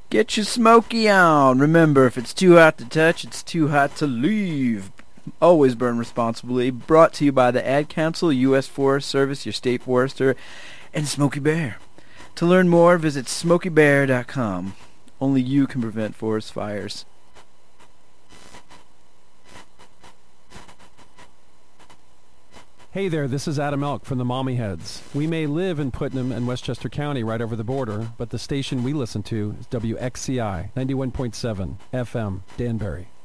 Get your smoky on. Remember, if it's too hot to touch, it's too hot to leave. Always burn responsibly. Brought to you by the Ad Council, U.S. Forest Service, your state forester, and Smokey Bear. To learn more, visit SmokeyBear.com. Only you can prevent forest fires. Hey there, this is Adam Elk from the Mommy Heads. We may live in Putnam and Westchester County right over the border, but the station we listen to is WXCI 91.7 FM, Danbury.